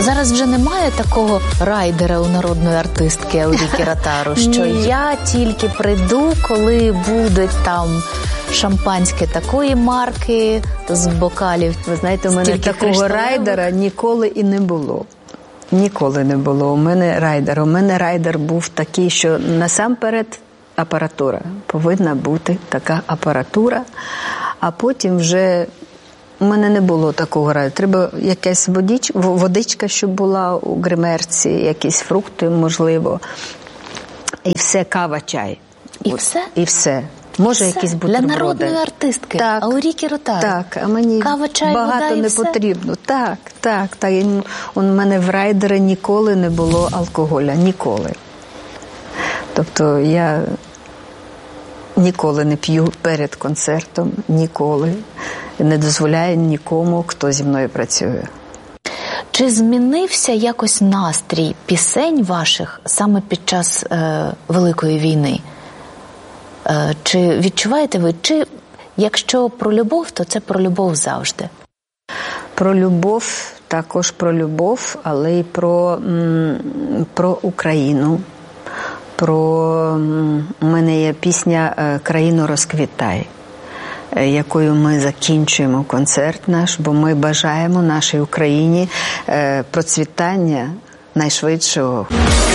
Зараз вже немає такого райдера у народної артистки Ауріки Ротару, що я тільки прийду, коли буде там шампанське такої марки з бокалів. Ви знаєте, у мене такого райдера ніколи і не було. Ніколи не було. У мене райдер був такий, що насамперед апаратура. Повинна бути така апаратура, а потім вже у мене не було такого райдера. Треба якась водичка, щоб була у гримерці, якісь фрукти, можливо. І все, кава, чай. І все? І все. Може, якісь бутерброди. Для народної артистки Ауріки Ротару. Так, а мені кава, чай, багато вода, не потрібно. Так. У мене в райдері ніколи не було алкоголя. Ніколи. Тобто я ніколи не п'ю перед концертом. Ніколи. Не дозволяю нікому, хто зі мною працює. Чи змінився якось настрій пісень ваших саме під час Великої війни? Чи відчуваєте ви, чи якщо про любов, то це про любов завжди? Про любов, також про любов, але й про Україну. У мене є пісня «Країно, розквітай», якою ми закінчуємо концерт наш, бо ми бажаємо нашій Україні процвітання найшвидшого.